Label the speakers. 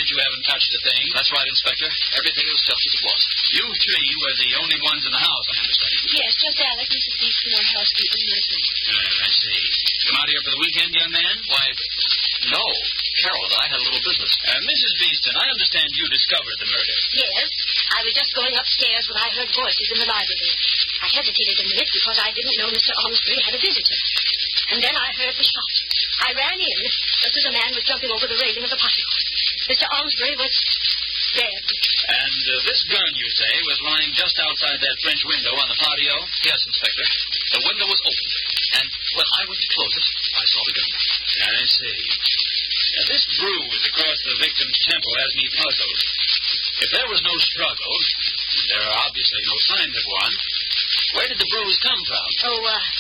Speaker 1: that you haven't touched a thing.
Speaker 2: That's right, Inspector. Everything is just as it was.
Speaker 1: You three were the only ones in the house, I understand.
Speaker 3: Yes, just Alec, Mrs. Beeston, our housekeeper, and myself.
Speaker 1: I see. Come out here for the weekend, young man?
Speaker 2: Why, no. Carol and I had a little business.
Speaker 1: Mrs. Beeston, I understand you discovered the murder.
Speaker 3: Yes, I was just going upstairs when I heard voices in the library. I hesitated a minute because I didn't know Mr. Ormsbury had a visitor. And then I heard the shot. I ran in just as a man was jumping over the railing of the patio. Mr. Ormsbury was dead.
Speaker 1: And this gun, you say, was lying just outside that French window on the patio?
Speaker 2: Yes, Inspector. The window was open, and when I went to close it, I saw the gun.
Speaker 1: I see. Now, this bruise across the victim's temple has me puzzled. If there was no struggle, and there are obviously no signs of one, where did the bruise come from?
Speaker 3: Oh,